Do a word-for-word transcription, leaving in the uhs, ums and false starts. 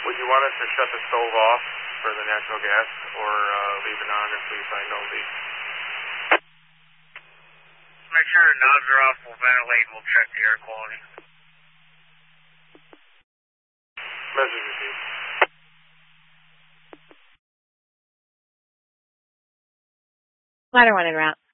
Would you want us to shut the stove off for the natural gas, or uh, leave it on if we find no leak? Make sure the knobs are off, we'll ventilate, and we'll check the air quality. Message received. Ladder one en route.